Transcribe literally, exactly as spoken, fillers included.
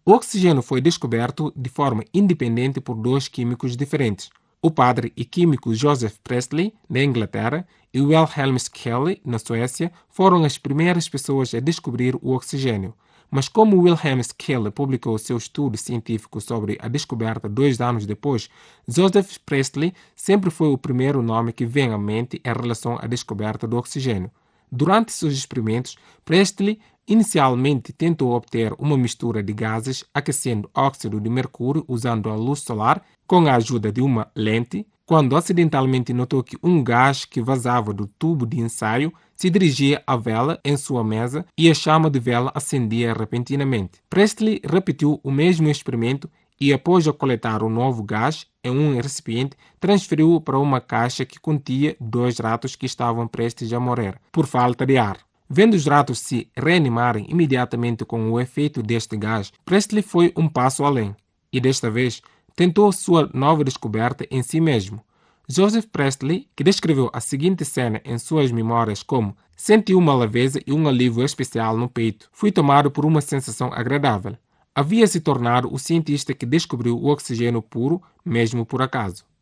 O oxigênio foi descoberto de forma independente por dois químicos diferentes. O padre e químico Joseph Priestley, na Inglaterra, e Wilhelm Skelly, na Suécia, foram as primeiras pessoas a descobrir o oxigênio. Mas como Wilhelm Skelly publicou seu estudo científico sobre a descoberta dois anos depois, Joseph Priestley sempre foi o primeiro nome que vem à mente em relação à descoberta do oxigênio. Durante seus experimentos, Priestley inicialmente tentou obter uma mistura de gases aquecendo óxido de mercúrio usando a luz solar com a ajuda de uma lente, quando acidentalmente notou que um gás que vazava do tubo de ensaio se dirigia à vela em sua mesa e a chama de vela acendia repentinamente. Priestley repetiu o mesmo experimento e, após a coletar o novo gás em um recipiente, transferiu-o para uma caixa que continha dois ratos que estavam prestes a morrer por falta de ar. Vendo os ratos se reanimarem imediatamente com o efeito deste gás, Priestley foi um passo além e, desta vez, tentou sua nova descoberta em si mesmo. Joseph Priestley, que descreveu a seguinte cena em suas memórias como sentiu uma leveza e um alívio especial no peito, foi tomado por uma sensação agradável. Havia se tornado o cientista que descobriu o oxigênio puro, mesmo por acaso.